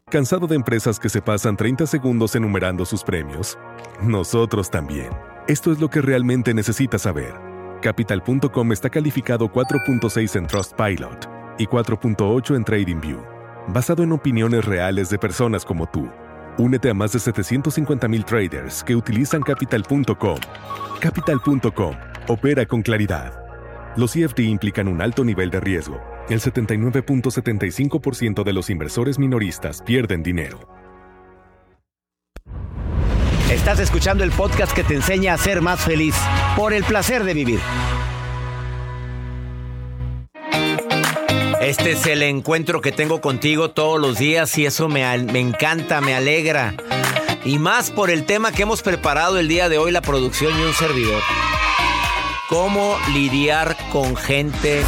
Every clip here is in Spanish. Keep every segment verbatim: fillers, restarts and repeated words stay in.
¿Cansado de empresas que se pasan treinta segundos enumerando sus premios? Nosotros también. Esto es lo que realmente necesitas saber. Capital punto com está calificado cuatro punto seis en Trustpilot y cuatro punto ocho en TradingView, basado en opiniones reales de personas como tú. Únete a más de setecientos cincuenta mil traders que utilizan Capital punto com. Capital punto com opera con claridad. Los C F D implican un alto nivel de riesgo. El setenta y nueve punto setenta y cinco por ciento de los inversores minoristas pierden dinero. Estás escuchando el podcast que te enseña a ser más feliz por el placer de vivir. Este es el encuentro que tengo contigo todos los días y eso me, me encanta, me alegra. Y más por el tema que hemos preparado el día de hoy, la producción y un servidor. ¿Cómo lidiar con gente?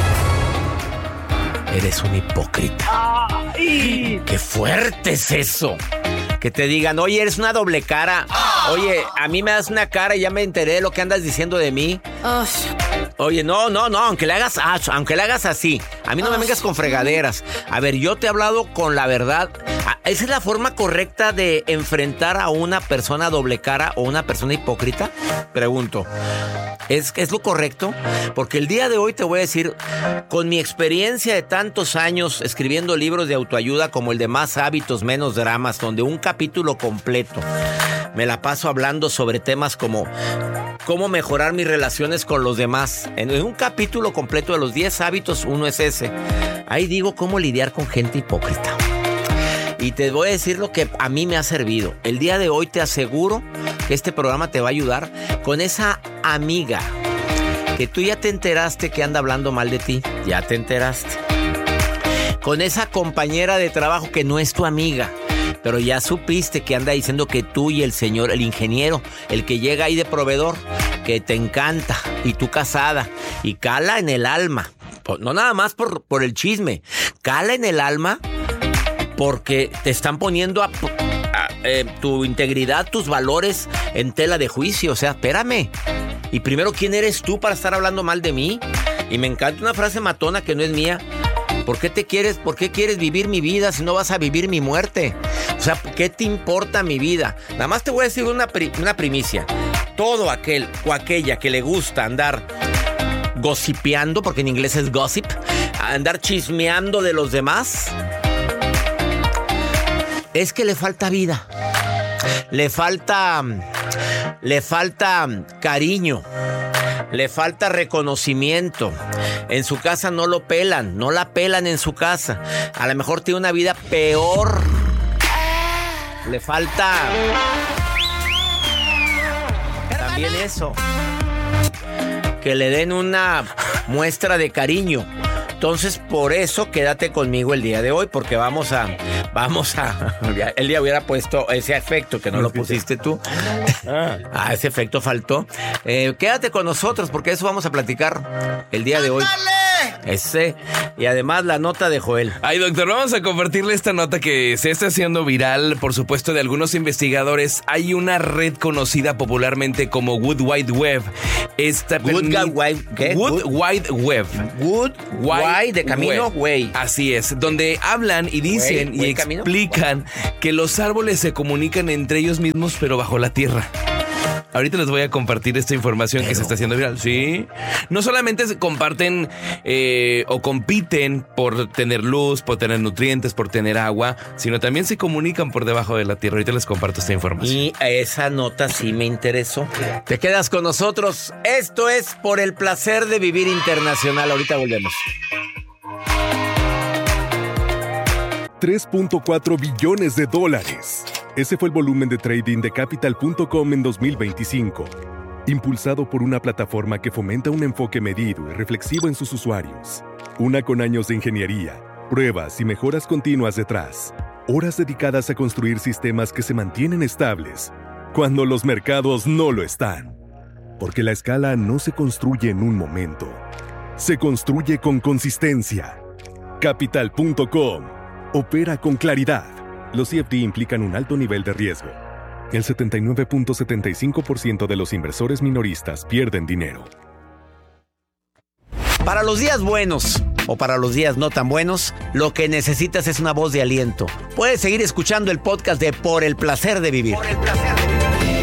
Eres un hipócrita. ¡Ay! ¡Qué fuerte es eso! Que te digan, oye, eres una doble cara. Oye, a mí me das una cara y ya me enteré de lo que andas diciendo de mí. Oh. Oye, no, no, no, aunque le hagas, ah, aunque le hagas así. A mí no oh. me vengas con fregaderas. A ver, yo te he hablado con la verdad. ¿Esa es la forma correcta de enfrentar a una persona doble cara o una persona hipócrita? Pregunto. ¿Es, ¿Es lo correcto? Porque el día de hoy te voy a decir, con mi experiencia de tantos años escribiendo libros de autoayuda como el de Más Hábitos, Menos Dramas, donde un capítulo completo me la paso hablando sobre temas como cómo mejorar mis relaciones con los demás. En un capítulo completo de los diez hábitos, uno es ese. Ahí digo cómo lidiar con gente hipócrita. Y te voy a decir lo que a mí me ha servido. El día de hoy te aseguro que este programa te va a ayudar con esa amiga que tú ya te enteraste que anda hablando mal de ti. Ya te enteraste. Con esa compañera de trabajo que no es tu amiga, pero ya supiste que anda diciendo que tú y el señor, el ingeniero, el que llega ahí de proveedor, que te encanta, y tú casada, y cala en el alma. No nada más por, por el chisme, cala en el alma porque te están poniendo a, a, eh, tu integridad, tus valores en tela de juicio. O sea, espérame. Y primero, ¿quién eres tú para estar hablando mal de mí? Y me encanta una frase matona que no es mía. ¿Por qué te quieres, por qué quieres vivir mi vida si no vas a vivir mi muerte? O sea, ¿qué te importa mi vida? Nada más te voy a decir una, pri- una primicia. Todo aquel o aquella que le gusta andar gossipeando, porque en inglés es gossip, andar chismeando de los demás, es que le falta vida. Le falta, le falta cariño. Le falta reconocimiento. En su casa no lo pelan, no la pelan en su casa. A lo mejor tiene una vida peor. Le falta también eso. Que le den una muestra de cariño. Entonces, por eso quédate conmigo el día de hoy, porque vamos a, vamos a, el día hubiera puesto ese efecto que no lo pusiste tú. Ah, ese efecto faltó. Eh, quédate con nosotros, porque eso vamos a platicar el día de hoy. Ese, y además la nota de Joel. Ay, doctor, vamos a compartirle esta nota que se está haciendo viral, por supuesto, de algunos investigadores. Hay una red conocida popularmente como Wood Wide Web. Esta Wood permi- Wide, ¿qué? Wood Wide Web. Wood Wide de camino, güey. Así es, donde hablan y dicen wey, wey, y explican camino. Que los árboles se comunican entre ellos mismos, pero bajo la tierra. Ahorita les voy a compartir esta información Pero. que se está haciendo viral. Sí. No solamente se comparten eh, o compiten por tener luz, por tener nutrientes, por tener agua, sino también se comunican por debajo de la tierra. Ahorita les comparto esta información. Y esa nota sí me interesó. Te quedas con nosotros. Esto es Por el Placer de Vivir Internacional. Ahorita volvemos. tres punto cuatro billones de dólares. Ese fue el volumen de trading de Capital punto com en dos mil veinticinco, impulsado por una plataforma que fomenta un enfoque medido y reflexivo en sus usuarios. Una con años de ingeniería, pruebas y mejoras continuas detrás. Horas dedicadas a construir sistemas que se mantienen estables cuando los mercados no lo están. Porque la escala no se construye en un momento, se construye con consistencia. Capital punto com opera con claridad. Los C F D implican un alto nivel de riesgo. El setenta y nueve punto setenta y cinco por ciento de los inversores minoristas pierden dinero. Para los días buenos, o para los días no tan buenos, lo que necesitas es una voz de aliento. Puedes seguir escuchando el podcast de Por el Placer de Vivir. Por el placer de vivir.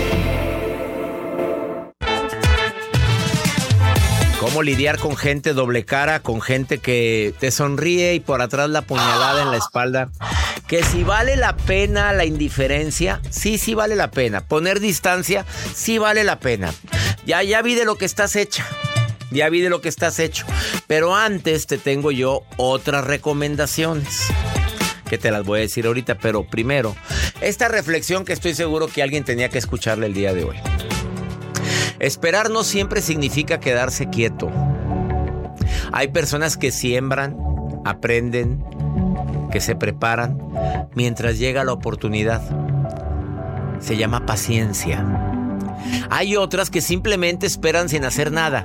Cómo lidiar con gente doble cara, con gente que te sonríe y por atrás la puñalada en la espalda. Que si vale la pena la indiferencia, sí, sí vale la pena. Poner distancia, sí vale la pena. Ya, ya vi de lo que estás hecha. Ya vi de lo que estás hecho. Pero antes te tengo yo otras recomendaciones que te las voy a decir ahorita. Pero primero, esta reflexión que estoy seguro que alguien tenía que escucharle el día de hoy. Esperar no siempre significa quedarse quieto. Hay personas que siembran, aprenden, que se preparan mientras llega la oportunidad. Se llama paciencia. Hay otras que simplemente esperan sin hacer nada.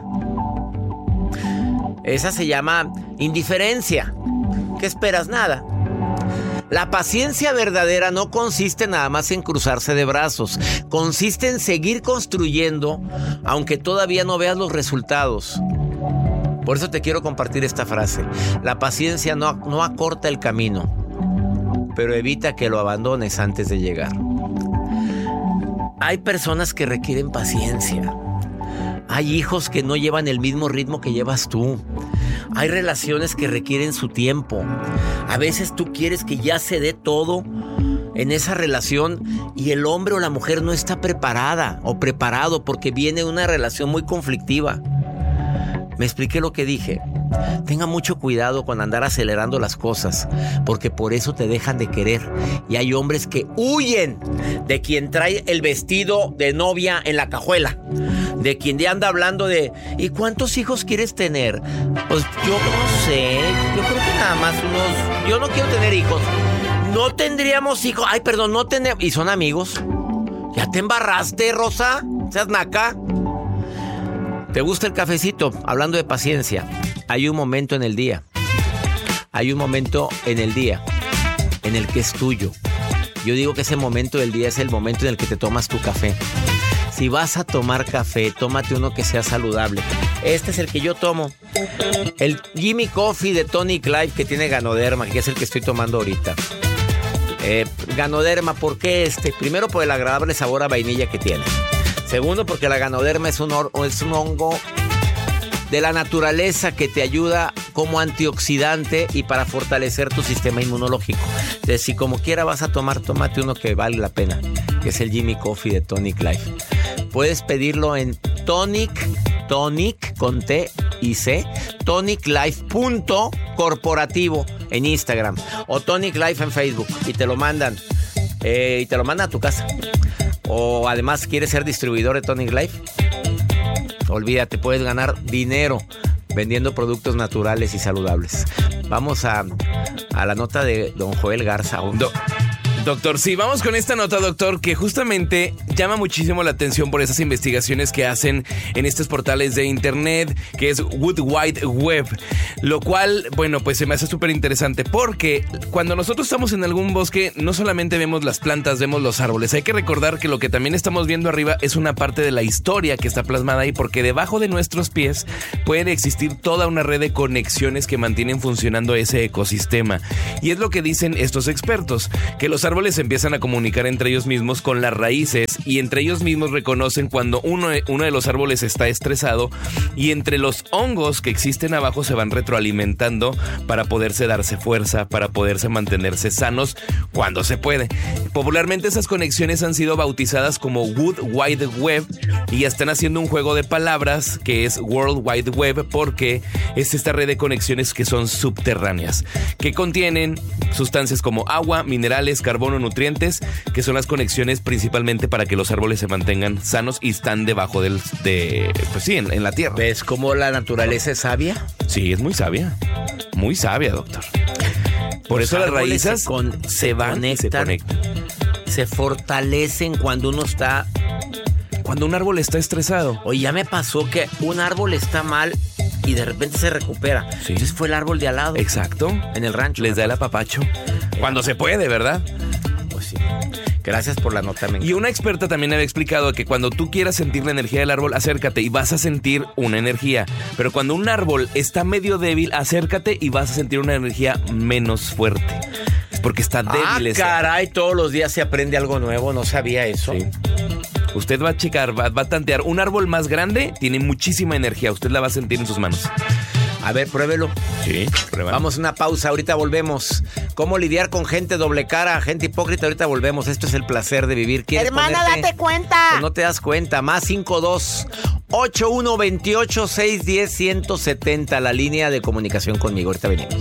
Esa se llama indiferencia. ¿Qué esperas? Nada. La paciencia verdadera no consiste nada más en cruzarse de brazos. Consiste en seguir construyendo, aunque todavía no veas los resultados. Por eso te quiero compartir esta frase. La paciencia no, no acorta el camino, pero evita que lo abandones antes de llegar. Hay personas que requieren paciencia. Hay hijos que no llevan el mismo ritmo que llevas tú. Hay relaciones que requieren su tiempo. A veces tú quieres que ya se dé todo en esa relación y el hombre o la mujer no está preparada o preparado porque viene una relación muy conflictiva. ¿Me expliqué lo que dije? Tenga mucho cuidado con andar acelerando las cosas, porque por eso te dejan de querer. Y hay hombres que huyen de quien trae el vestido de novia en la cajuela, de quien ya anda hablando de ¿y cuántos hijos quieres tener? Pues yo no sé, yo creo que nada más unos. Yo no quiero tener hijos. No tendríamos hijos. Ay, perdón, no tenemos. ¿Y son amigos? ¿Ya te embarraste, Rosa? ¿Seas naca? ¿Te gusta el cafecito? Hablando de paciencia, hay un momento en el día. Hay un momento en el día en el que es tuyo. Yo digo que ese momento del día es el momento en el que te tomas tu café. Si vas a tomar café, tómate uno que sea saludable. Este es el que yo tomo. El Jimmy Coffee de Tonic Life que tiene Ganoderma, que es el que estoy tomando ahorita. Eh, Ganoderma, ¿por qué este? Primero por el agradable sabor a vainilla que tiene. Segundo, porque la Ganoderma es un, or, es un hongo de la naturaleza que te ayuda como antioxidante y para fortalecer tu sistema inmunológico. Entonces, si como quiera vas a tomar, tómate uno que vale la pena, que es el Jimmy Coffee de Tonic Life. Puedes pedirlo en Tonic, Tonic con T y C, toniclife.corporativo en Instagram o Tonic Life en Facebook y te lo mandan, eh, y te lo mandan a tu casa. O además quieres ser distribuidor de Tonic Life, olvídate, puedes ganar dinero vendiendo productos naturales y saludables. Vamos a, a la nota de don Joel Garza. Do- Doctor, sí, vamos con esta nota, doctor, que justamente llama muchísimo la atención por esas investigaciones que hacen en estos portales de internet, que es World Wide Web, lo cual, bueno, pues se me hace súper interesante porque cuando nosotros estamos en algún bosque, no solamente vemos las plantas, vemos los árboles. Hay que recordar que lo que también estamos viendo arriba es una parte de la historia que está plasmada ahí, porque debajo de nuestros pies puede existir toda una red de conexiones que mantienen funcionando ese ecosistema. Y es lo que dicen estos expertos, que los árboles se empiezan a comunicar entre ellos mismos con las raíces y entre ellos mismos reconocen cuando uno, uno de los árboles está estresado, y entre los hongos que existen abajo se van retroalimentando para poderse darse fuerza, para poderse mantenerse sanos cuando se puede. Popularmente esas conexiones han sido bautizadas como World Wide Web y ya están haciendo un juego de palabras que es World Wide Web porque es esta red de conexiones que son subterráneas, que contienen sustancias como agua, minerales, carbono, nutrientes, que son las conexiones principalmente para que los árboles se mantengan sanos y están debajo del, de, pues sí, en, en la tierra. ¿Ves cómo la naturaleza es sabia? Sí, es muy sabia, muy sabia, doctor. Por Los eso las raíces se, con, se, se van conectan, se conectan, se fortalecen cuando uno está, cuando un árbol está estresado. Oye, ya me pasó que un árbol está mal y de repente se recupera. Sí. Entonces fue el árbol de al lado. Exacto. En el rancho. Les da el apapacho. Cuando se puede, ¿verdad? Pues sí. Gracias por la nota, me Y una experta también había explicado que cuando tú quieras sentir la energía del árbol, acércate y vas a sentir una energía. Pero cuando un árbol está medio débil, acércate y vas a sentir una energía menos fuerte. Es porque está débil. Ah, ese. caray, todos los días se aprende algo nuevo, no sabía eso. Sí. Usted va a checar, va, va a tantear. Un árbol más grande tiene muchísima energía. Usted la va a sentir en sus manos. A ver, pruébelo. Sí, prueba. Vamos a una pausa, ahorita volvemos. ¿Cómo lidiar con gente doble cara, gente hipócrita? Ahorita volvemos. Esto es el placer de vivir. Hermana, ponerte? date cuenta. Pues no te das cuenta. Más cinco dos ocho uno veintiocho seis diez ciento setenta, la línea de comunicación conmigo. Ahorita venimos.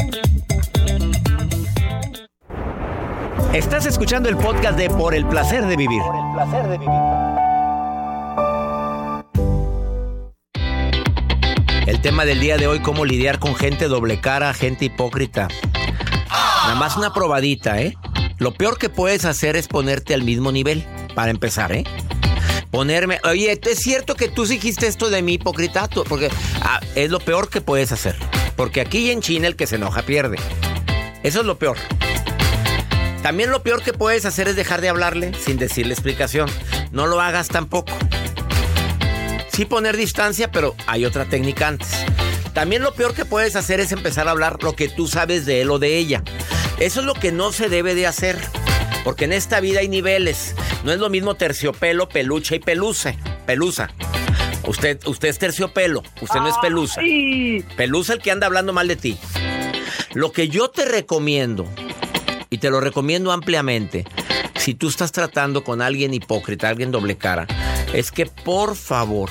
Estás escuchando el podcast de Por el placer de vivir. Por el placer de vivir. El tema del día de hoy, cómo lidiar con gente doble cara, gente hipócrita. Nada más una probadita, ¿eh? Lo peor que puedes hacer es ponerte al mismo nivel, para empezar, ¿eh? Ponerme, oye, ¿es cierto que tú dijiste esto de mi hipócrita? Tú, porque ah, es lo peor que puedes hacer. Porque aquí en China el que se enoja pierde. Eso es lo peor. También lo peor que puedes hacer es dejar de hablarle sin decirle explicación. No lo hagas tampoco. Sí poner distancia, pero hay otra técnica antes. También lo peor que puedes hacer es empezar a hablar lo que tú sabes de él o de ella. Eso es lo que no se debe de hacer. Porque en esta vida hay niveles. No es lo mismo terciopelo, peluche y pelusa. Pelusa. Usted, usted es terciopelo, usted no es pelusa. Pelusa el que anda hablando mal de ti. Lo que yo te recomiendo, y te lo recomiendo ampliamente, si tú estás tratando con alguien hipócrita, alguien doble cara, es que por favor,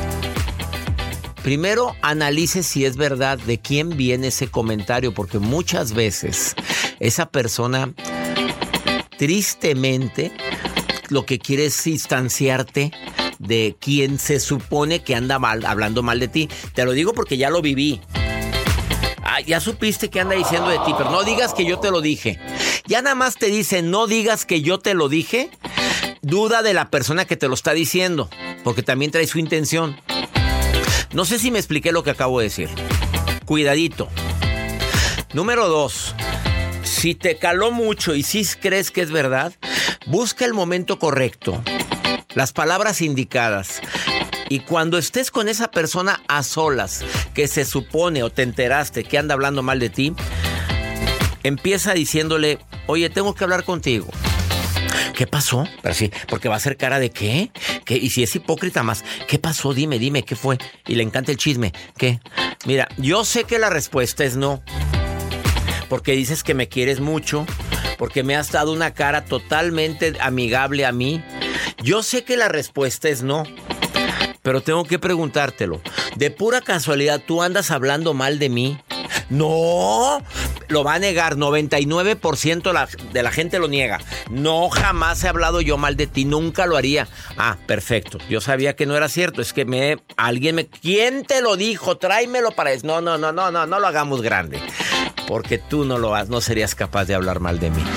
primero analice si es verdad de quién viene ese comentario, porque muchas veces esa persona tristemente lo que quiere es distanciarte de quien se supone que anda mal, hablando mal de ti. Te lo digo porque ya lo viví. Ah, ya supiste que anda diciendo de ti, pero no digas que yo te lo dije. Ya nada más te dice, no digas que yo te lo dije. Duda de la persona que te lo está diciendo, porque también trae su intención. No sé si me expliqué lo que acabo de decir. Cuidadito. Número dos. Si te caló mucho y si crees que es verdad, busca el momento correcto, las palabras indicadas. Y cuando estés con esa persona a solas, que se supone o te enteraste que anda hablando mal de ti, empieza diciéndole, oye, tengo que hablar contigo. ¿Qué pasó? Pero sí, porque va a hacer cara de ¿qué? ¿Qué? Y si es hipócrita más, ¿qué pasó? Dime, dime, ¿qué fue? Y le encanta el chisme. ¿Qué? Mira, yo sé que la respuesta es no. Porque dices que me quieres mucho, porque me has dado una cara totalmente amigable a mí. Yo sé que la respuesta es no, pero tengo que preguntártelo. De pura casualidad, ¿tú andas hablando mal de mí? No, lo va a negar. noventa y nueve por ciento de la gente lo niega. No, jamás he hablado yo mal de ti, nunca lo haría. Ah, perfecto. Yo sabía que no era cierto. Es que me, alguien me... ¿Quién te lo dijo? Tráemelo para eso. No, no, no, no, no, no lo hagamos grande. Porque tú no lo has, no serías capaz de hablar mal de mí.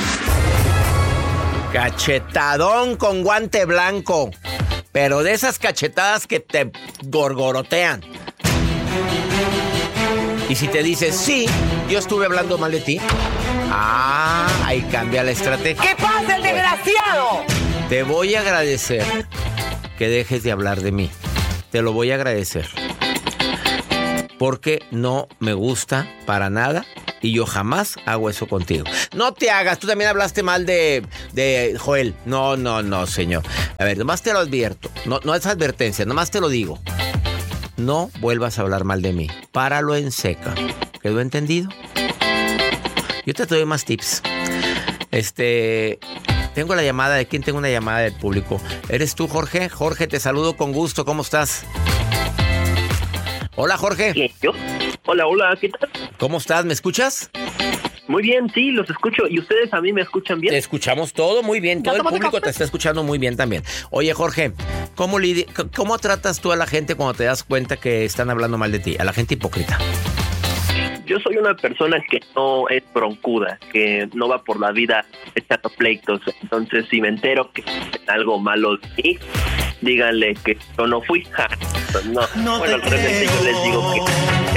Cachetadón con guante blanco. Pero de esas cachetadas que te gorgorotean. Y si te dices, sí, yo estuve hablando mal de ti. Ah, ahí cambia la estrategia. ¿Qué pasa, el desgraciado? Te voy a agradecer que dejes de hablar de mí. Te lo voy a agradecer. Porque no me gusta para nada. Y yo jamás hago eso contigo. No te hagas, tú también hablaste mal de, de Joel. No, no, no, señor. A ver, nomás te lo advierto. No, no es advertencia, nomás te lo digo. No vuelvas a hablar mal de mí. Páralo en seca. ¿Quedó entendido? Yo te doy más tips. Este... Tengo la llamada. ¿De quién tengo una llamada del público? ¿Eres tú, Jorge? Jorge, te saludo con gusto. ¿Cómo estás? Hola, Jorge. ¿Quién, yo? Hola, hola, ¿qué tal? ¿Cómo estás? ¿Me escuchas? Muy bien, sí, los escucho. ¿Y ustedes a mí me escuchan bien? Te escuchamos todo muy bien. Todo el público te está escuchando muy bien también. Oye, Jorge, ¿cómo, lidi- ¿cómo tratas tú a la gente cuando te das cuenta que están hablando mal de ti? A la gente hipócrita. Yo soy una persona que no es broncuda, que no va por la vida echando pleitos. Entonces, si me entero que es algo malo de mí, díganle que yo no fui. no, no bueno, al revés, yo les digo que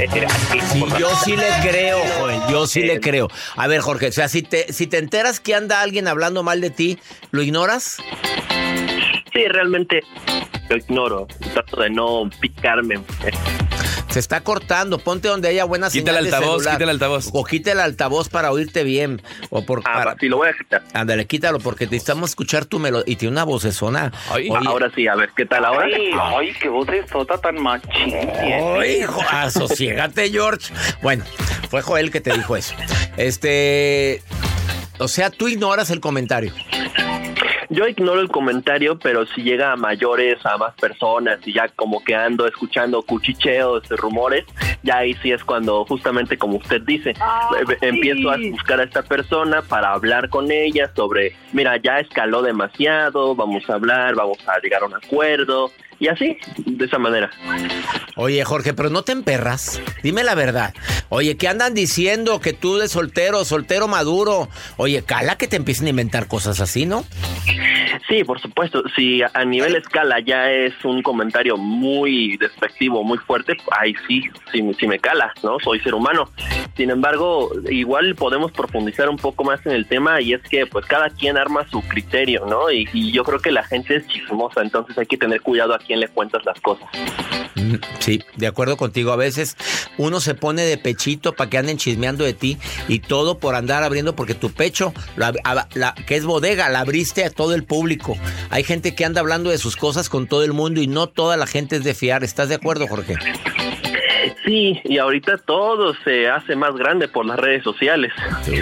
Sí, yo sí le creo, Joel, yo sí eh, le creo. A ver, Jorge, o sea, si te, si te enteras que anda alguien hablando mal de ti, ¿lo ignoras? Sí, realmente lo ignoro. Trato de no picarme. Se está cortando, ponte donde haya buena señal quita el altavoz, de celular. Quita el altavoz. O quita el altavoz para oírte bien. O por, ah, para... sí, lo voy a quitar. Ándale, quítalo, porque necesitamos escuchar tu melodía. Y tiene una vocesona. Ay, ahora sí, a ver, ¿qué tal ahora? Ay, ay qué vocesota tan machín. Ay, hijo, asociégate, George. Bueno, fue Joel que te dijo eso. Este... O sea, tú ignoras el comentario. Yo ignoro el comentario, pero si llega a mayores, a más personas, y ya como que ando escuchando cuchicheos, rumores, ya ahí sí es cuando, justamente como usted dice, ah, empiezo sí. a buscar a esta persona para hablar con ella sobre, mira, ya escaló demasiado, vamos a hablar, vamos a llegar a un acuerdo, y así, de esa manera. Oye, Jorge, pero no te emperras. Dime la verdad. Oye, ¿qué andan diciendo? Que tú de soltero, soltero maduro. Oye, cala que te empiecen a inventar cosas así, ¿no? Sí, por supuesto. Si a nivel escala ya es un comentario muy despectivo, muy fuerte, ahí sí, sí, sí me cala, ¿no? Soy ser humano. Sin embargo, igual podemos profundizar un poco más en el tema, y es que pues cada quien arma su criterio, ¿no? Y, y yo creo que la gente es chismosa, entonces hay que tener cuidado a quién le cuentas las cosas. Sí, de acuerdo contigo. A veces uno se pone de pechito para que anden chismeando de ti, y todo por andar abriendo, porque tu pecho, la, la, que es bodega, la abriste a todo el público. Hay gente que anda hablando de sus cosas con todo el mundo, y no toda la gente es de fiar. ¿Estás de acuerdo, Jorge? Sí, y ahorita todo se hace más grande por las redes sociales. Sí.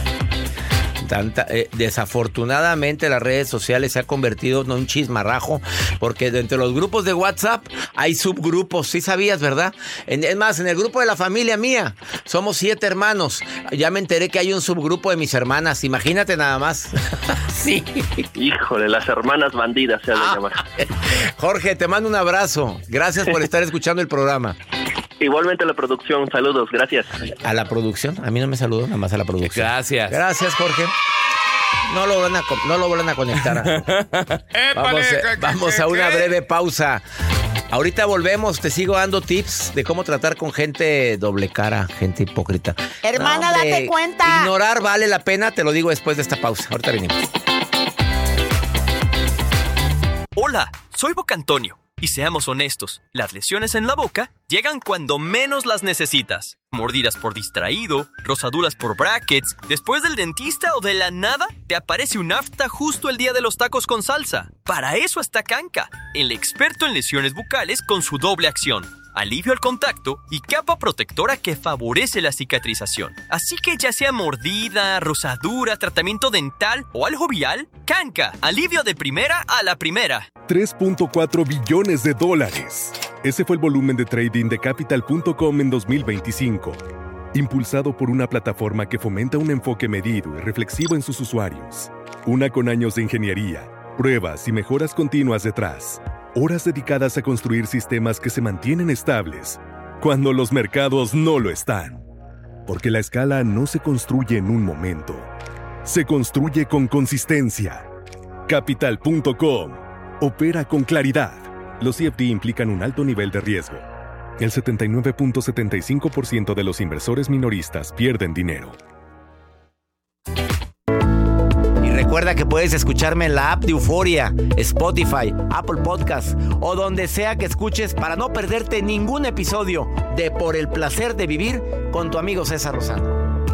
Tanta, eh, desafortunadamente las redes sociales se ha convertido en un chismarrajo, porque dentro de los grupos de WhatsApp hay subgrupos. Sí sabías, ¿verdad? En, es más, en el grupo de la familia mía somos siete hermanos. Ya me enteré que hay un subgrupo de mis hermanas. Imagínate nada más. Sí. Híjole, las hermanas bandidas se ha de ah, llamar. Jorge, te mando un abrazo. Gracias por estar escuchando el programa. Igualmente a la producción, saludos, gracias. ¿A la producción? A mí no me saludó, nada más a la producción. Gracias. Gracias, Jorge. No lo van a, no lo van a conectar. Vamos, eh, vamos a una breve pausa. Ahorita volvemos, te sigo dando tips de cómo tratar con gente doble cara, gente hipócrita. Hermana, no, date cuenta. Ignorar vale la pena, te lo digo después de esta pausa. Ahorita venimos. Hola, soy Boca Antonio. Y seamos honestos, las lesiones en la boca llegan cuando menos las necesitas. Mordidas por distraído, rosaduras por brackets, después del dentista o de la nada, te aparece un afta justo el día de los tacos con salsa. Para eso está Kanka, el experto en lesiones bucales con su doble acción. Alivio al contacto y capa protectora que favorece la cicatrización. Así que ya sea mordida, rosadura, tratamiento dental o algo vial, Kanka, alivio de primera a la primera. tres punto cuatro billones de dólares. Ese fue el volumen de trading de Capital punto com en dos mil veinticinco. Impulsado por una plataforma que fomenta un enfoque medido y reflexivo en sus usuarios. Una con años de ingeniería, pruebas y mejoras continuas detrás. Horas dedicadas a construir sistemas que se mantienen estables cuando los mercados no lo están. Porque la escala no se construye en un momento. Se construye con consistencia. Capital punto com. Opera con claridad. Los C F D implican un alto nivel de riesgo. El setenta y nueve punto setenta y cinco por ciento de los inversores minoristas pierden dinero. Recuerda que puedes escucharme en la app de Euforia, Spotify, Apple Podcasts o donde sea que escuches para no perderte ningún episodio de Por el Placer de Vivir con tu amigo César Lozano.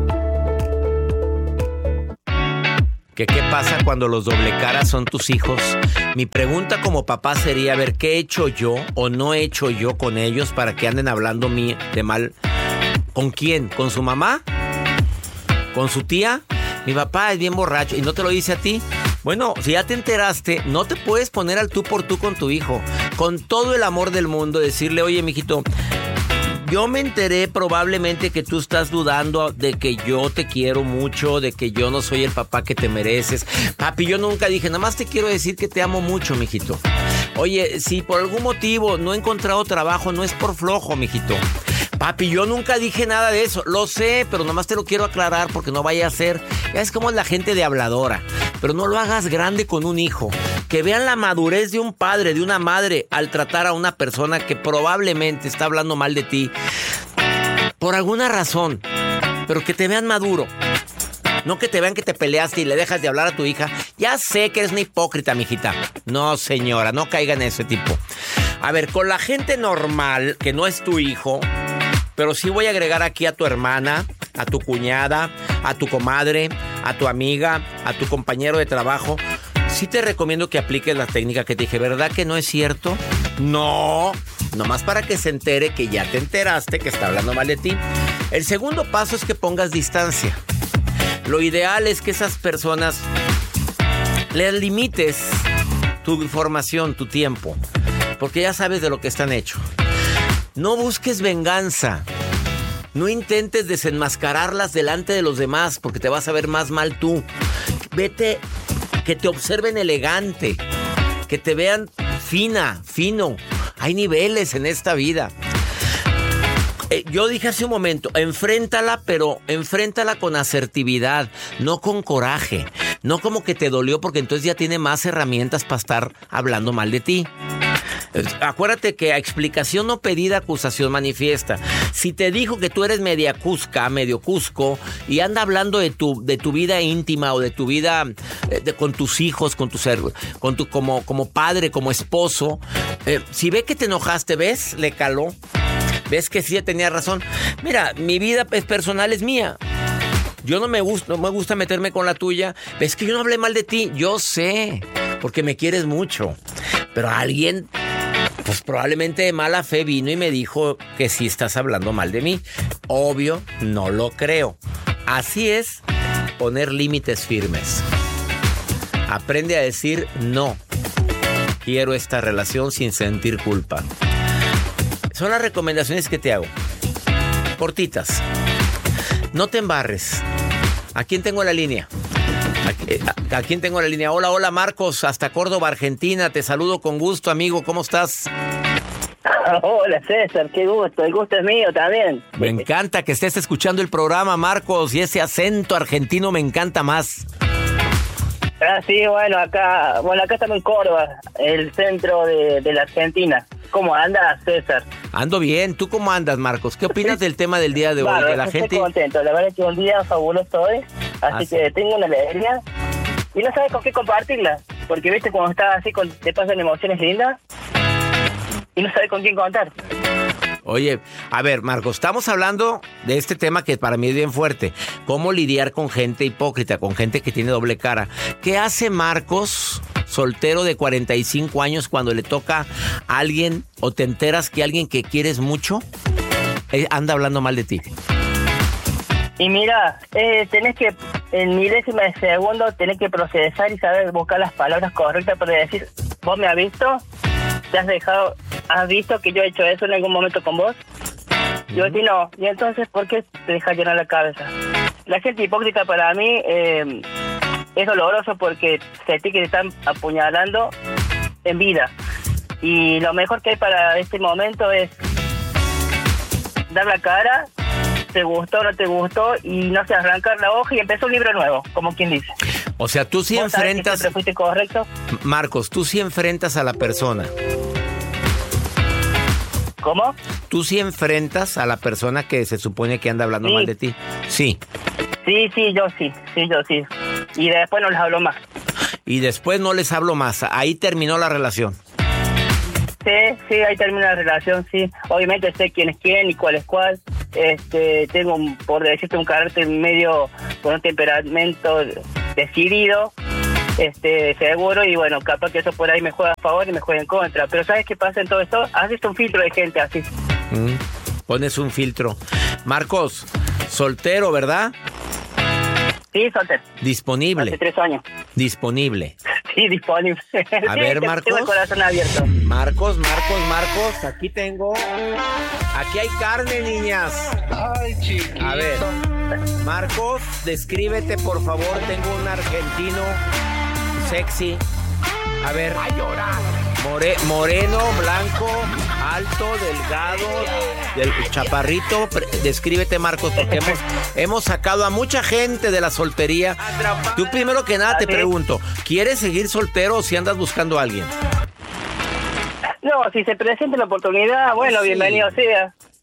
¿Qué, ¿Qué pasa cuando los doblecaras son tus hijos? Mi pregunta como papá sería, a ver, ¿qué he hecho yo o no he hecho yo con ellos para que anden hablando mí de mal? ¿Con quién? ¿Con su mamá? ¿Con su tía? Mi papá es bien borracho y no te lo dice a ti. Bueno, si ya te enteraste, no te puedes poner al tú por tú con tu hijo. Con todo el amor del mundo, decirle, oye, mijito, yo me enteré probablemente que tú estás dudando de que yo te quiero mucho, de que yo no soy el papá que te mereces. Papi, yo nunca dije, nada más te quiero decir que te amo mucho, mijito. Oye, si por algún motivo no he encontrado trabajo, no es por flojo, mijito. Papi, yo nunca dije nada de eso. Lo sé, pero nomás te lo quiero aclarar porque no vaya a ser... Ya es como la gente de habladora. Pero no lo hagas grande con un hijo. Que vean la madurez de un padre, de una madre, al tratar a una persona que probablemente está hablando mal de ti. por alguna razón, pero que te vean maduro. No que te vean que te peleaste y le dejas de hablar a tu hija. Ya sé que eres una hipócrita, mijita. No, señora, no caiga en ese tipo. A ver, con la gente normal, que no es tu hijo, pero sí voy a agregar aquí a tu hermana, a tu cuñada, a tu comadre, a tu amiga, a tu compañero de trabajo. Sí te recomiendo que apliques la técnica que te dije. ¿Verdad que no es cierto? No, nomás para que se entere que ya te enteraste que está hablando mal de ti. El segundo paso es que pongas distancia. Lo ideal es que esas personas les limites tu información, tu tiempo, porque ya sabes de lo que están hechos. No busques venganza. No intentes desenmascararlas delante de los demás, porque te vas a ver más mal tú. Vete, que te observen elegante, que te vean fina, fino. Hay niveles en esta vida. Eh, yo dije hace un momento, enfréntala, pero enfréntala con asertividad, no con coraje. No como que te dolió, porque entonces ya tiene más herramientas para estar hablando mal de ti. Eh, acuérdate que a explicación no pedida, acusación manifiesta. Si te dijo que tú eres media cusca, medio cusco, y anda hablando de tu, de tu vida íntima o de tu vida eh, de, con tus hijos, con tu ser, con tu, como, como padre, como esposo, eh, si ve que te enojaste, ¿ves? Le caló. ¿Ves que sí tenía razón? Mira, mi vida personal es mía. Yo no me gusta, no me gusta meterme con la tuya. ¿Ves que yo no hablé mal de ti? Yo sé, porque me quieres mucho. Pero alguien, pues probablemente de mala fe, vino y me dijo que sí estás hablando mal de mí. Obvio, no lo creo. Así es, poner límites firmes. Aprende a decir no. Quiero esta relación sin sentir culpa. Son las recomendaciones que te hago. Cortitas. No te embarres. ¿A quién tengo en la línea? ¿A, a, a quién tengo en la línea? Hola, hola Marcos, hasta Córdoba, Argentina. Te saludo con gusto, amigo. ¿Cómo estás? Hola César, qué gusto. El gusto es mío también. Me encanta que estés escuchando el programa, Marcos. Y ese acento argentino me encanta más. Ah, sí, bueno, acá, bueno, acá estamos en Córdoba, el centro de, de la Argentina. ¿Cómo andas, César? Ando bien. ¿Tú cómo andas, Marcos? ¿Qué opinas del tema del día de hoy? Claro, que la estoy gente... contento. La verdad es que un día fabuloso hoy, así ah, que sí. Tengo una alegría y no sabes con qué compartirla, porque viste cuando estás así, con, te pasan emociones lindas y no sabes con quién contar. Oye, a ver, Marcos, estamos hablando de este tema que para mí es bien fuerte. ¿Cómo lidiar con gente hipócrita, con gente que tiene doble cara? ¿Qué hace Marcos, soltero de cuarenta y cinco años, cuando le toca a alguien o te enteras que alguien que quieres mucho eh, anda hablando mal de ti? Y mira, eh, tenés que, en milésima de segundo, tenés que procesar y saber buscar las palabras correctas para decir, ¿vos me has visto? ¿Te has dejado, has visto que yo he hecho eso en algún momento con vos? Mm. Yo sí no. Y entonces, ¿por qué te dejas llenar la cabeza? La gente hipócrita para mí eh, es doloroso porque sentí que te están apuñalando en vida. Y lo mejor que hay para este momento es dar la cara, te gustó o no te gustó, y no sé, arrancar la hoja y empezar un libro nuevo, como quien dice. O sea, tú sí enfrentas... ¿Te fuiste correcto? Marcos, tú sí enfrentas a la persona. ¿Cómo? ¿Tú sí enfrentas a la persona que se supone que anda hablando sí. mal de ti? Sí. Sí, sí, yo sí, sí, yo sí. Y después no les hablo más. Y después no les hablo más. Ahí terminó la relación. Sí, sí, ahí termina la relación, sí. Obviamente sé quién es quién y cuál es cuál. Este, tengo, por decirte, un carácter medio con un temperamento decidido, este, seguro, y bueno, capaz que eso por ahí me juega a favor y me juega en contra. Pero ¿sabes qué pasa en todo esto? Haces un filtro de gente así. Mm, pones un filtro. Marcos, soltero, ¿verdad? Sí, soltero. Disponible. Hace tres años. Disponible. Sí, disponible. A sí, ver, Marcos. Tengo el corazón abierto. Marcos, Marcos, Marcos, aquí tengo. Aquí hay carne, niñas. Ay, chiquito. A ver, Marcos, descríbete, por favor. Tengo un argentino sexy. A ver. A llorar. More, moreno, blanco, alto, delgado, del chaparrito. Descríbete, Marcos, porque hemos, hemos sacado a mucha gente de la soltería. Tú primero que nada te pregunto, ¿quieres seguir soltero o si andas buscando a alguien? No, si se presenta la oportunidad, bueno, sí. Bienvenido sea.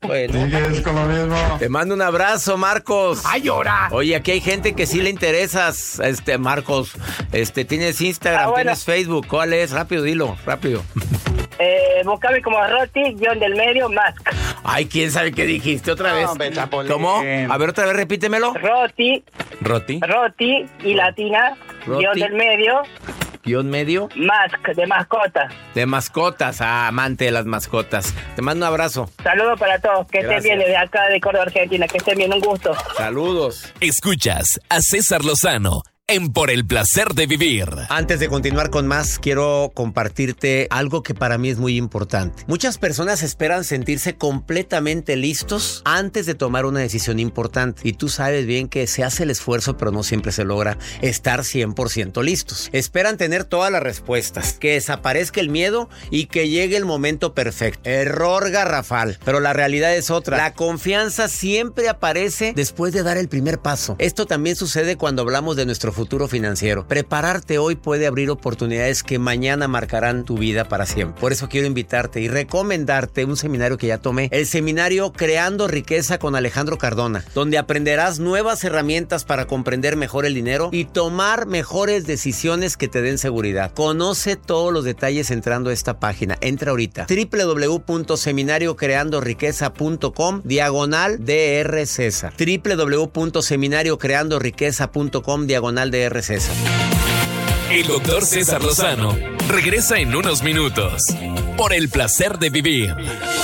Bueno. ¿Sigues con lo mismo? Te mando un abrazo, Marcos. ¡Ay, llora! Oye, aquí hay gente que sí le interesas, este, Marcos. Este, ¿tienes Instagram? Ah, bueno. ¿Tienes Facebook? ¿Cuál es? Rápido, dilo, rápido. Eh, búscame como Roti, guión del medio, Mask. Ay, ¿quién sabe qué dijiste otra vez? No, ¿cómo? A ver, otra vez, repítemelo. Roti. Roti. Roti y latina, Roti. Guión del medio. Guión medio. Mask, de mascotas. De mascotas, ah, amante de las mascotas. Te mando un abrazo. Saludos para todos, que Gracias. Estén bien desde acá de Córdoba, Argentina, que estén bien, un gusto. Saludos. Escuchas a César Lozano en Por el Placer de Vivir. Antes de continuar con más, quiero compartirte algo que para mí es muy importante. Muchas personas esperan sentirse completamente listos antes de tomar una decisión importante. Y tú sabes bien que se hace el esfuerzo, pero no siempre se logra estar cien por ciento listos. Esperan tener todas las respuestas, que desaparezca el miedo y que llegue el momento perfecto. Error garrafal. Pero la realidad es otra. La confianza siempre aparece después de dar el primer paso. Esto también sucede cuando hablamos de nuestro futuro financiero. Prepararte hoy puede abrir oportunidades que mañana marcarán tu vida para siempre. Por eso quiero invitarte y recomendarte un seminario que ya tomé, el seminario Creando Riqueza con Alejandro Cardona, donde aprenderás nuevas herramientas para comprender mejor el dinero y tomar mejores decisiones que te den seguridad. Conoce todos los detalles entrando a esta página. Entra ahorita. doble u doble u doble u punto seminario creando riqueza punto com diagonal D R César. doble u doble u doble u punto seminario creando riqueza punto com diagonal D R César. El doctor César Lozano regresa en unos minutos. Por el placer de vivir.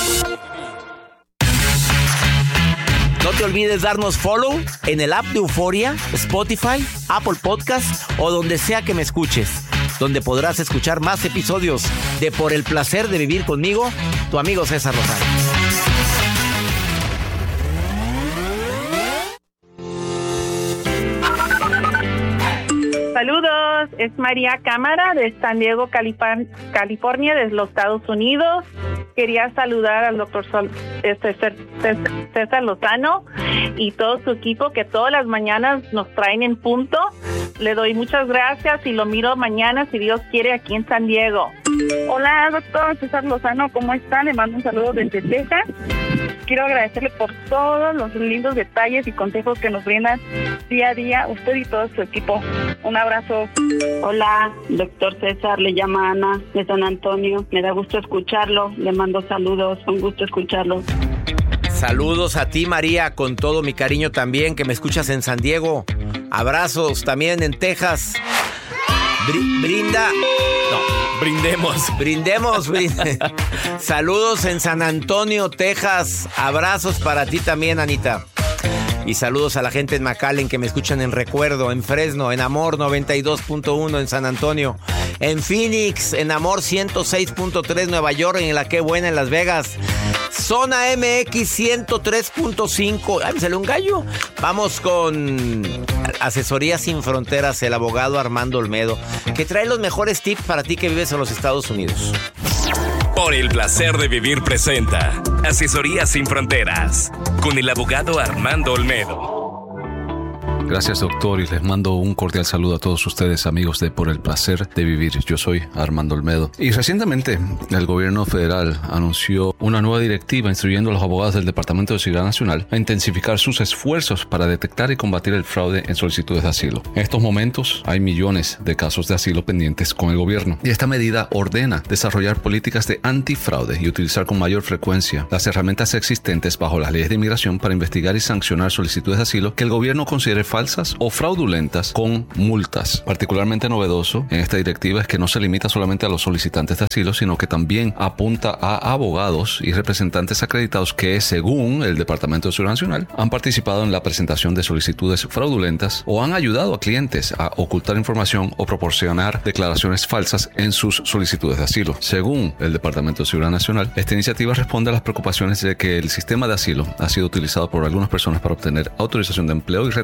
No te olvides darnos follow en el app de Euforia, Spotify, Apple Podcast o donde sea que me escuches, donde podrás escuchar más episodios de Por el Placer de Vivir conmigo, tu amigo César Lozano. Saludos, es María Cámara de San Diego, California, desde los Estados Unidos. Quería saludar al doctor Sol, este, César Lozano y todo su equipo que todas las mañanas nos traen en punto. Le doy muchas gracias y lo miro mañana, si Dios quiere, aquí en San Diego. Hola, doctor César Lozano, ¿cómo está? Le mando un saludo desde Texas. Quiero agradecerle por todos los lindos detalles y consejos que nos brindan día a día, usted y todo su equipo. Un abrazo. Hola, doctor César, le llama Ana de San Antonio. Me da gusto escucharlo, le mando saludos, un gusto escucharlo. Saludos a ti, María, con todo mi cariño también, que me escuchas en San Diego. Abrazos también en Texas. Br- brinda... No. Brindemos. Brindemos. Brinde. Saludos en San Antonio, Texas. Abrazos para ti también, Anita. Y saludos a la gente en McAllen que me escuchan en Recuerdo, en Fresno, en Amor noventa y dos punto uno en San Antonio, en Phoenix, en Amor ciento seis punto tres Nueva York, en La Qué Buena en Las Vegas. Zona M X ciento tres punto cinco. Ay, me salió un gallo. Vamos con Asesoría Sin Fronteras, el abogado Armando Olmedo, que trae los mejores tips para ti que vives en los Estados Unidos. Por el Placer de Vivir presenta Asesoría Sin Fronteras con el abogado Armando Olmedo. Gracias, doctor, y les mando un cordial saludo a todos ustedes, amigos de Por el Placer de Vivir. Yo soy Armando Olmedo. Y recientemente el gobierno federal anunció una nueva directiva instruyendo a los abogados del Departamento de Seguridad Nacional a intensificar sus esfuerzos para detectar y combatir el fraude en solicitudes de asilo. En estos momentos hay millones de casos de asilo pendientes con el gobierno, y esta medida ordena desarrollar políticas de antifraude y utilizar con mayor frecuencia las herramientas existentes bajo las leyes de inmigración para investigar y sancionar solicitudes de asilo que el gobierno considere falsas o fraudulentas con multas. Particularmente novedoso en esta directiva es que no se limita solamente a los solicitantes de asilo, sino que también apunta a abogados y representantes acreditados que, según el Departamento de Seguridad Nacional, han participado en la presentación de solicitudes fraudulentas o han ayudado a clientes a ocultar información o proporcionar declaraciones falsas en sus solicitudes de asilo. Según el Departamento de Seguridad Nacional, esta iniciativa responde a las preocupaciones de que el sistema de asilo ha sido utilizado por algunas personas para obtener autorización de empleo y retrasar su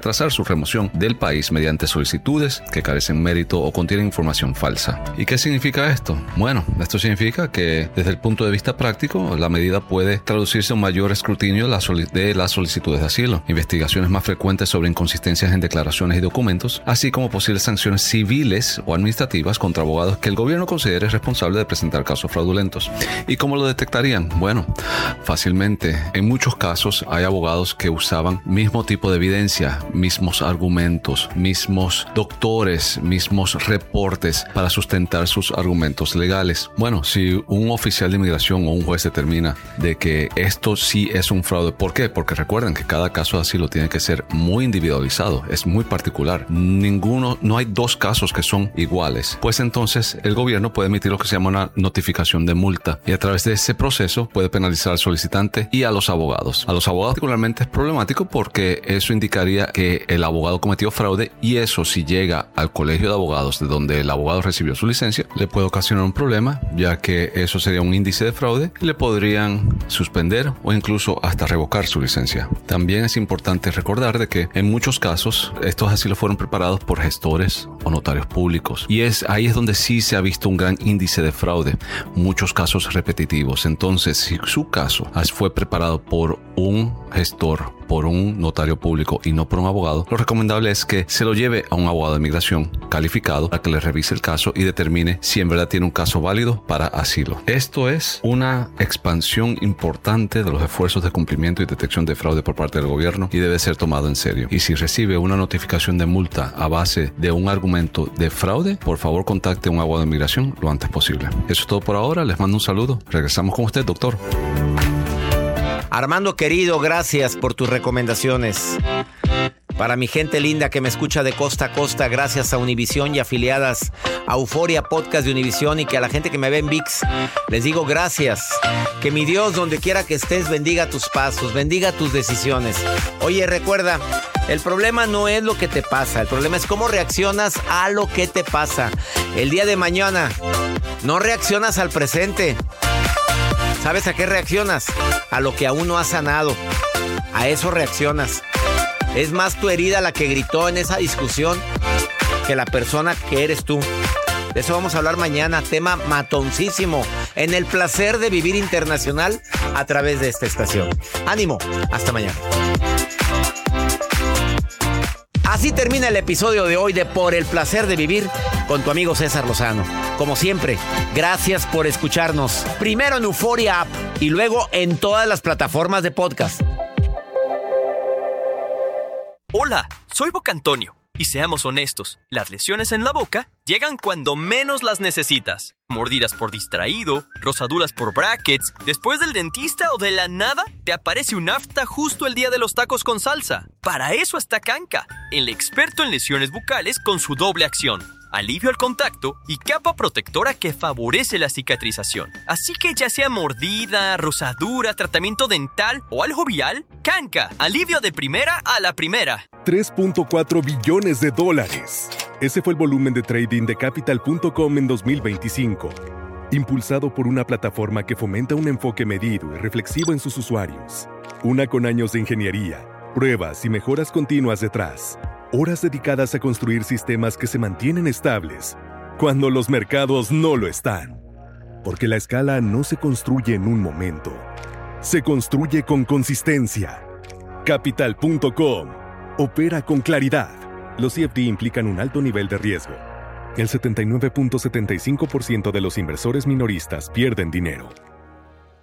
remoción del país mediante solicitudes que carecen mérito o contienen información falsa. ¿Y qué significa esto? Bueno, esto significa que desde el punto de vista práctico, la medida puede traducirse a un mayor escrutinio de las solicitudes de asilo, investigaciones más frecuentes sobre inconsistencias en declaraciones y documentos, así como posibles sanciones civiles o administrativas contra abogados que el gobierno considere responsable de presentar casos fraudulentos. ¿Y cómo lo detectarían? Bueno, fácilmente. En muchos casos hay abogados que usaban mismo tipo de evidencia, mismos argumentos, mismos doctores, mismos reportes para sustentar sus argumentos legales. Bueno, si un oficial de inmigración o un juez determina de que esto sí es un fraude, ¿por qué? Porque recuerden que cada caso de asilo tiene que ser muy individualizado, es muy particular. Ninguno, no hay dos casos que son iguales. Pues entonces el gobierno puede emitir lo que se llama una notificación de multa y a través de ese proceso puede penalizar al solicitante y a los abogados. A los abogados particularmente es problemático porque eso indicaría que el abogado cometió fraude y eso, si llega al colegio de abogados de donde el abogado recibió su licencia, le puede ocasionar un problema, ya que eso sería un índice de fraude y le podrían suspender o incluso hasta revocar su licencia. También es importante recordar de que en muchos casos estos asilos fueron preparados por gestores o notarios públicos y es ahí es donde sí se ha visto un gran índice de fraude, muchos casos repetitivos. Entonces, si su caso fue preparado por un gestor, por un notario público y no por un abogado, lo recomendable es que se lo lleve a un abogado de inmigración calificado para que le revise el caso y determine si en verdad tiene un caso válido para asilo. Esto es una expansión importante de los esfuerzos de cumplimiento y detección de fraude por parte del gobierno y debe ser tomado en serio. Y si recibe una notificación de multa a base de un argumento de fraude, por favor contacte a un abogado de inmigración lo antes posible. Eso es todo por ahora, les mando un saludo. Regresamos con usted, doctor. Armando querido, gracias por tus recomendaciones. Para mi gente linda que me escucha de costa a costa, gracias a Univisión y afiliadas a Euforia Podcast de Univisión, y que a la gente que me ve en V I X, les digo gracias. Que mi Dios, donde quiera que estés, bendiga tus pasos, bendiga tus decisiones. Oye, recuerda, el problema no es lo que te pasa, el problema es cómo reaccionas a lo que te pasa. El día de mañana no reaccionas al presente. ¿Sabes a qué reaccionas? A lo que aún no has sanado. A eso reaccionas. Es más tu herida la que gritó en esa discusión que la persona que eres tú. De eso vamos a hablar mañana. Tema matoncísimo en El Placer de Vivir Internacional a través de esta estación. ¡Ánimo! Hasta mañana. Así termina el episodio de hoy de Por el Placer de Vivir con tu amigo César Lozano. Como siempre, gracias por escucharnos. Primero en Euforia App y luego en todas las plataformas de podcast. Hola, soy Boca Antonio. Y seamos honestos, las lesiones en la boca llegan cuando menos las necesitas. Mordidas por distraído, rosaduras por brackets, después del dentista o de la nada, te aparece un afta justo el día de los tacos con salsa. Para eso está Kanka, el experto en lesiones bucales con su doble acción. Alivio al contacto y capa protectora que favorece la cicatrización. Así que ya sea mordida, rosadura, tratamiento dental o algo vial, Kanka, alivio de primera a la primera. tres punto cuatro billones de dólares. Ese fue el volumen de trading de Capital punto com en dos mil veinticinco. Impulsado por una plataforma que fomenta un enfoque medido y reflexivo en sus usuarios. Una con años de ingeniería, pruebas y mejoras continuas detrás. Horas dedicadas a construir sistemas que se mantienen estables cuando los mercados no lo están. Porque la escala no se construye en un momento. Se construye con consistencia. Capital punto com. Opera con claridad. Los C F D implican un alto nivel de riesgo. El setenta y nueve punto setenta y cinco por ciento de los inversores minoristas pierden dinero.